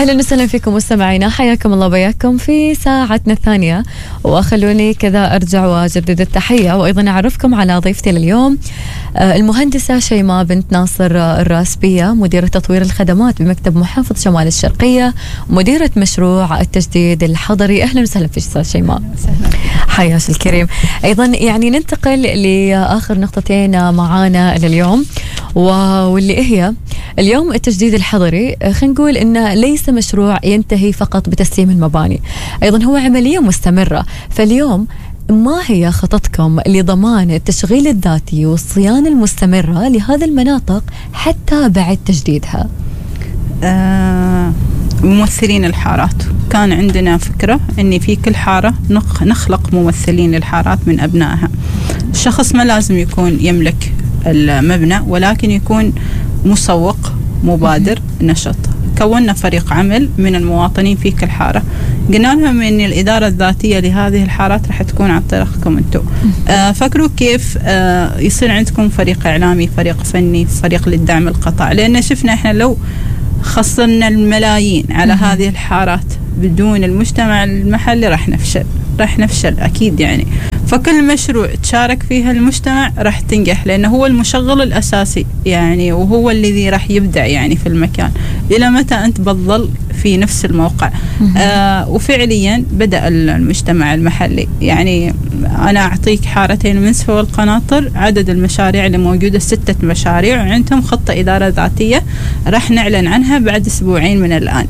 أهلا وسهلا فيكم مستمعينا، حياكم الله بياكم في ساعتنا الثانية. وخلوني كذا أرجع وأجدد التحية وأيضا أعرفكم على ضيفتي لليوم المهندسة شيماء بنت ناصر الراسبية، مديرة تطوير الخدمات بمكتب محافظ شمال الشرقية، مديرة مشروع التجديد الحضري. أهلا وسهلا فيك أستاذ شيماء. حياك الكريم. أيضا يعني ننتقل لآخر نقطتين معانا لليوم، واللي هي اليوم التجديد الحضري. خلينا نقول إنه ليس مشروع ينتهي فقط بتسليم المباني، أيضا هو عملية مستمرة. فاليوم ما هي خططكم لضمان التشغيل الذاتي والصيانة المستمرة لهذه المناطق حتى بعد تجديدها؟ ممثلين الحارات، كان عندنا فكرة أن في كل حارة نخلق ممثلين للحارات من أبنائها. الشخص ما لازم يكون يملك المبنى، ولكن يكون مسوق مبادر نشط. كونا فريق عمل من المواطنين في كل حارة، قلنا لهم أن الإدارة الذاتية لهذه الحارات راح تكون عن طريقكم أنتم. فكروا كيف يصير عندكم فريق إعلامي، فريق فني، فريق للدعم القطاع، لأن شفنا إحنا لو خصصنا الملايين على هذه الحارات بدون المجتمع المحلي راح نفشل أكيد يعني. فكل مشروع تشارك فيها المجتمع راح تنجح، لأنه هو المشغل الأساسي يعني، وهو الذي راح يبدع يعني في المكان. إلى متى أنت بتظل في نفس الموقع؟ وفعليا بدأ المجتمع المحلي يعني. أنا أعطيك حارتين من سفو القناطر، عدد المشاريع اللي موجودة 6 مشاريع، وعندهم خطة إدارة ذاتية راح نعلن عنها بعد 2 أسبوع من الآن.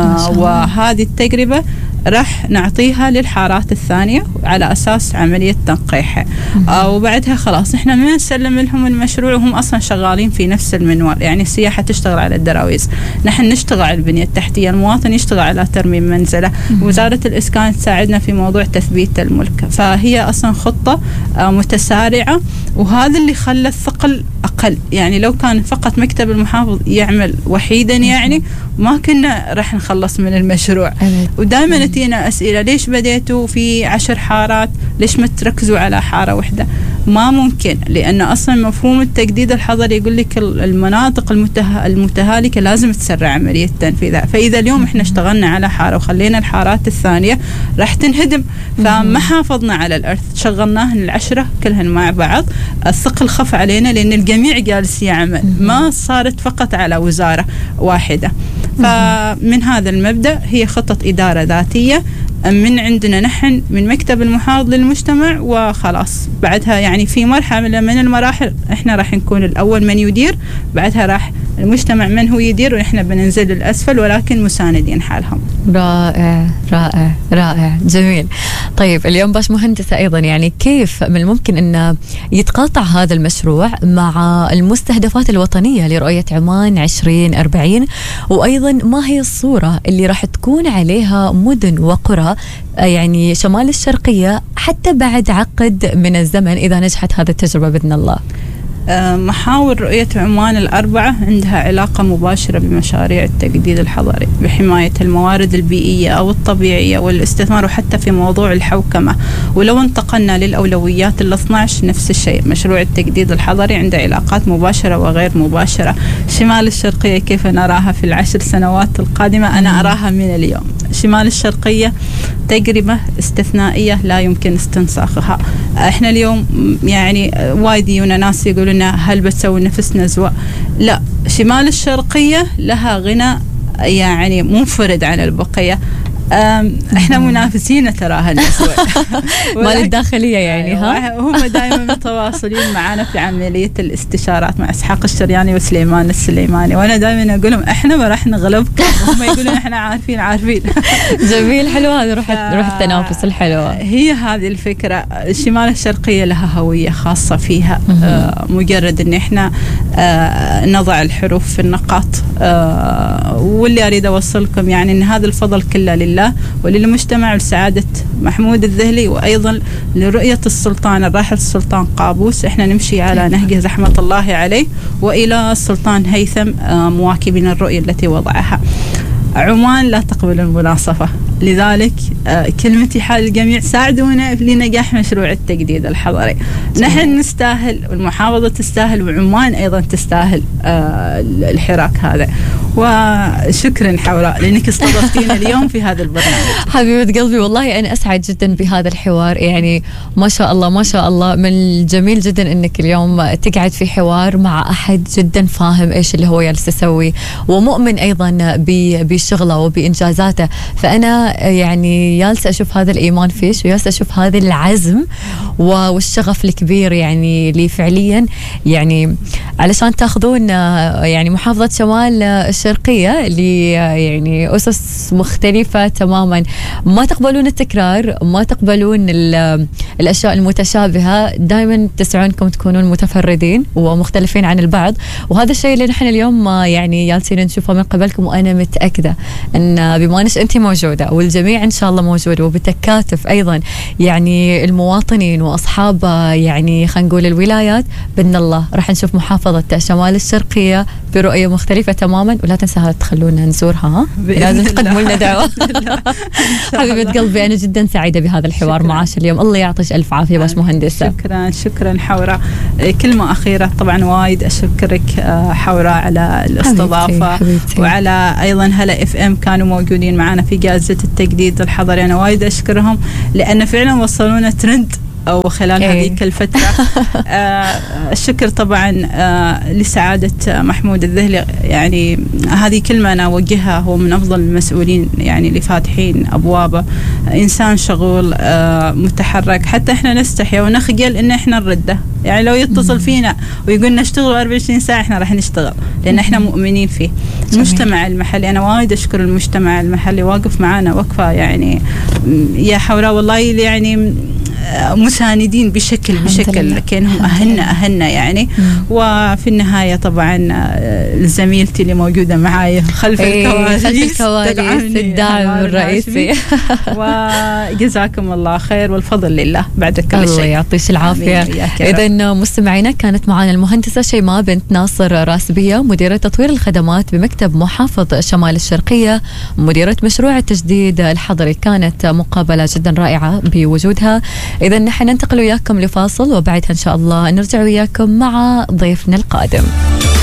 وهذه التجربة راح نعطيها للحارات الثانية على أساس عملية تنقيحها. وبعدها خلاص إحنا ما نسلم لهم المشروع وهم أصلا شغالين في نفس المنوال. يعني السياحة تشتغل على الدراويز، نحن نشتغل على البنية التحتية، المواطن يشتغل على ترميم منزله، وزارة الإسكان تساعدنا في موضوع تثبيت الملك. فهي أصلا خطة متسارعة، وهذا اللي خلى الثقل أقل. يعني لو كان فقط مكتب المحافظ يعمل وحيدا يعني ما كنا راح نخلص من المشروع. ودائما تينا أسئلة، ليش بديتوا في 10 حارات؟ ليش ما تركزوا على حارة واحدة؟ ما ممكن، لأن أصلا مفهوم التجديد الحضري يقول لك المناطق المتهالكة لازم تسرع عملية تنفيذها. فإذا اليوم إحنا اشتغلنا على حارة وخلينا الحارات الثانية راح تنهدم، فما حافظنا على الأرث، شغلناهن 10 كلهن مع بعض. الثقل خف علينا لأن الجميع جالس يعمل، ما صارت فقط على وزارة واحدة. فمن هذا المبدأ هي خطة إدارة ذاتية من عندنا نحن من مكتب المحافظ للمجتمع، وخلاص بعدها يعني في مرحلة من المراحل احنا راح نكون الأول من يدير، بعدها راح المجتمع من هو يدير، ونحن بننزل للأسفل ولكن مساندين حالهم. رائع رائع رائع، جميل. طيب اليوم باش مهندسة أيضا يعني كيف من الممكن أن يتقاطع هذا المشروع مع المستهدفات الوطنية لرؤية عمان 2040، وأيضا ما هي الصورة اللي راح تكون عليها مدن وقرى يعني شمال الشرقية حتى بعد عقد من الزمن إذا نجحت هذه التجربة بإذن الله؟ محاور رؤية عمان 4 عندها علاقة مباشرة بمشاريع التجديد الحضري، بحماية الموارد البيئية أو الطبيعية والاستثمار، وحتى في موضوع الحوكمة. ولو انتقلنا للأولويات 12 نفس الشيء، مشروع التجديد الحضري عنده علاقات مباشرة وغير مباشرة. شمال الشرقية كيف نراها في ال10 سنوات القادمة؟ أنا أراها من اليوم. شمال الشرقية تجربة استثنائية لا يمكن استنساخها. احنا اليوم يعني وايد يجونا ناس يقولون هل بتسوي نفس نزوة؟ لا، شمال الشرقية لها غنى يعني منفرد عن البقية. احنا منافسين تراها النسوة مال الداخلية يعني. ها هم دائما متواصلين معنا في عملية الاستشارات مع إسحاق الشرياني وسليمان السليماني، وانا دائما اقول لهم احنا ما راح نغلبكم، وهم يقولون احنا عارفين. جميل، حلو هذا، روح التنافس الحلوة. هي هذه الفكرة. الشمال الشرقية لها هوية خاصة فيها. مجرد ان احنا نضع الحروف في النقاط. واللي اريد اوصلكم يعني ان هذا الفضل كله لله وللمجتمع ولسعادة محمود الذهلي، وأيضا لرؤية السلطان الراحل السلطان قابوس. احنا نمشي على نهجه رحمة الله عليه، وإلى السلطان هيثم مواكبين الرؤية التي وضعها. عمان لا تقبل المناصفة، لذلك كلمتي حال الجميع ساعدونا لنجاح مشروع التجديد الحضري. نحن نستاهل، والمحافظة تستاهل، وعمان أيضا تستاهل الحراك هذا. وشكرا حوراء لأنك استضفتينا اليوم في هذا البرنامج. حبيبة قلبي والله أنا أسعد جدا بهذا الحوار، يعني ما شاء الله ما شاء الله، من الجميل جدا أنك اليوم تقعد في حوار مع أحد جدا فاهم إيش اللي هو جالس يسوي ومؤمن أيضا بشغله وبإنجازاته. فأنا يعني جالسة أشوف هذا الإيمان فيش، وجالسة أشوف هذا العزم والشغف الكبير يعني اللي فعليا يعني علشان تاخذون يعني محافظة شمال الشرقية اللي يعني أسس مختلفة تماما، ما تقبلون التكرار، ما تقبلون الأشياء المتشابهة، دائما تسعونكم تكونون متفردين ومختلفين عن البعض. وهذا الشيء اللي نحن اليوم يعني جالسين نشوفه من قبلكم، وأنا متأكدة أن بما أنش أنت موجودة والجميع إن شاء الله موجود، وبتكاتف أيضا يعني المواطنين وأصحاب يعني خلينا نقول الولايات، بإذن الله راح نشوف محافظة شمال الشرقية برؤية مختلفة تماما. ولا تنسى تخلونا نزورها، لازم تقدموا لنا دعوة. حبيبة قلبي أنا جدا سعيدة بهذا الحوار معاش اليوم، الله يعطيك ألف عافية باش مهندسة. شكرا حوراء. كلمة أخيرة، طبعا وايد أشكرك حوراء على الاستضافة، وعلى أيضا هلا اف ام كانوا موجودين معنا في جائزة التجديد الحضري، أنا وايد أشكرهم لأن فعلا وصلونا ترند أو خلال هذيك الفترة. الشكر طبعا لسعادة محمود الذهلي، يعني هذه كلمة أنا أوجهها، هو من أفضل المسؤولين يعني اللي فاتحين أبوابه، إنسان شغول متحرك، حتى إحنا نستحي ونخجل إن إحنا نرده، يعني لو يتصل فينا ويقولنا اشتغلوا 24 ساعة إحنا راح نشتغل لأن إحنا مؤمنين فيه. المجتمع المحلي، أنا وايد أشكر المجتمع المحلي واقف معنا وقفة يعني يا حوراء والله يعني مساندين بشكل كأنهم أهلنا يعني. وفي النهاية طبعا زميلتي اللي موجودة معايا خلف الكواليس الداعم الرئيسي. وجزاكم الله خير والفضل لله بعد كل شيء. الله يعطيك العافية. إذا مستمعينا كانت معنا المهندسة شيماء بنت ناصر راسبية، مديرة تطوير الخدمات بمكتب محافظ شمال الشرقية، مديرة مشروع التجديد الحضري. كانت مقابلة جدا رائعة بوجودها. إذا نحن ننتقل وياكم لفاصل، وبعدها إن شاء الله نرجع وياكم مع ضيفنا القادم.